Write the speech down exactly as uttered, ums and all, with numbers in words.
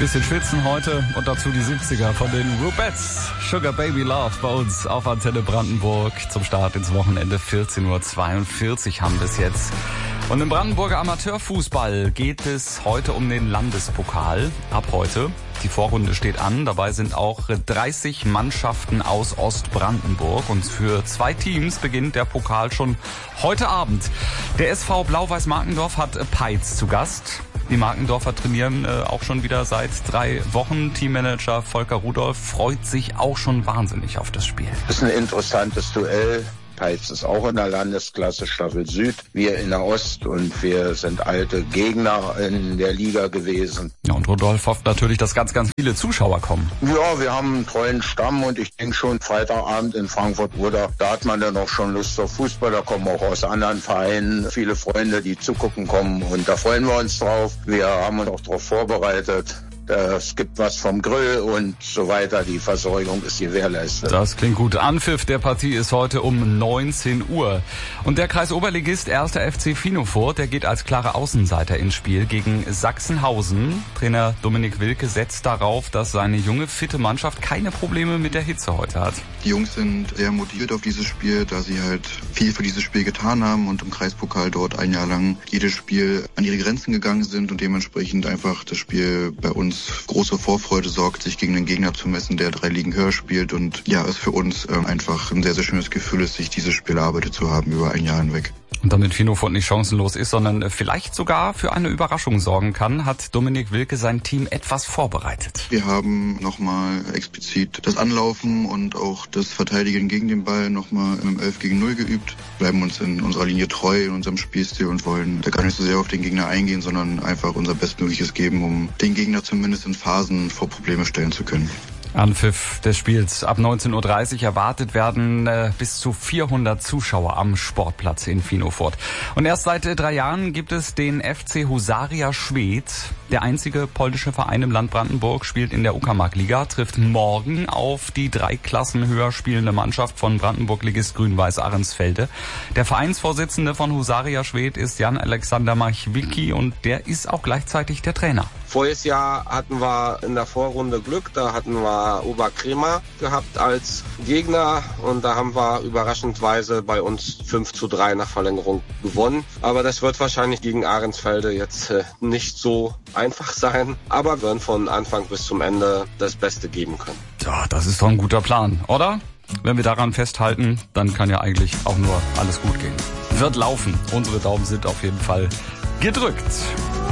Bisschen schwitzen heute und dazu die siebziger von den Rubettes. Sugar Baby Love bei uns auf Antenne Brandenburg. Zum Start ins Wochenende vierzehn Uhr zweiundvierzig haben wir es jetzt. Und im Brandenburger Amateurfußball geht es heute um den Landespokal. Ab heute. Die Vorrunde steht an. Dabei sind auch dreißig Mannschaften aus Ostbrandenburg. Und für zwei Teams beginnt der Pokal schon heute Abend. Der S V Blau-Weiß Markendorf hat Peitz zu Gast. Die Markendorfer trainieren äh, auch schon wieder seit drei Wochen. Teammanager Volker Rudolph freut sich auch schon wahnsinnig auf das Spiel. Das ist ein interessantes Duell. Peitz ist auch in der Landesklasse Staffel Süd, wir in der Ost, und wir sind alte Gegner in der Liga gewesen. Ja, und Rudolph hofft natürlich, dass ganz, ganz viele Zuschauer kommen. Ja, wir haben einen treuen Stamm und ich denke schon, Freitagabend in Frankfurt oder da hat man dann auch schon Lust auf Fußball. Da kommen auch aus anderen Vereinen viele Freunde, die zugucken kommen, und da freuen wir uns drauf. Wir haben uns auch darauf vorbereitet. Es gibt was vom Grill und so weiter. Die Versorgung ist gewährleistet. Das klingt gut. Anpfiff der Partie ist heute um neunzehn Uhr. Und der Kreisoberligist erster F C Finofurt, der geht als klare Außenseiter ins Spiel gegen Sachsenhausen. Trainer Dominik Wilke setzt darauf, dass seine junge, fitte Mannschaft keine Probleme mit der Hitze heute hat. Die Jungs sind sehr motiviert auf dieses Spiel, da sie halt viel für dieses Spiel getan haben und im Kreispokal dort ein Jahr lang jedes Spiel an ihre Grenzen gegangen sind und dementsprechend einfach das Spiel bei uns große Vorfreude sorgt, sich gegen den Gegner zu messen, der drei Ligen höher spielt. Und ja, es für uns ähm, einfach ein sehr, sehr schönes Gefühl ist, sich dieses Spiel erarbeitet zu haben über ein Jahr hinweg. Und damit Finofurt nicht chancenlos ist, sondern vielleicht sogar für eine Überraschung sorgen kann, hat Dominik Wilke sein Team etwas vorbereitet. Wir haben nochmal explizit das Anlaufen und auch das Verteidigen gegen den Ball nochmal im elf gegen null geübt, bleiben uns in unserer Linie treu, in unserem Spielstil und wollen da gar nicht so sehr auf den Gegner eingehen, sondern einfach unser Bestmögliches geben, um den Gegner zumindest in Phasen vor Probleme stellen zu können. Anpfiff des Spiels ab neunzehn Uhr dreißig erwartet werden äh, bis zu vierhundert Zuschauer am Sportplatz in Finofurt. Und erst seit äh, drei Jahren gibt es den F C Husaria Schwedt. Der einzige polnische Verein im Land Brandenburg spielt in der Uckermark-Liga, trifft morgen auf die drei Klassen höher spielende Mannschaft von Brandenburg-Ligist Grün-Weiß Ahrensfelde. Der Vereinsvorsitzende von Husaria Schwedt ist Jan-Alexander Marchwicki und der ist auch gleichzeitig der Trainer. Voriges Jahr hatten wir in der Vorrunde Glück, da hatten wir Oberkrema gehabt als Gegner und da haben wir überraschendweise bei uns fünf zu drei nach Verlängerung gewonnen. Aber das wird wahrscheinlich gegen Ahrensfelde jetzt äh, nicht so einfach sein, aber wir werden von Anfang bis zum Ende das Beste geben können. Ja, das ist doch ein guter Plan, oder? Wenn wir daran festhalten, dann kann ja eigentlich auch nur alles gut gehen. Wird laufen. Unsere Daumen sind auf jeden Fall gedrückt.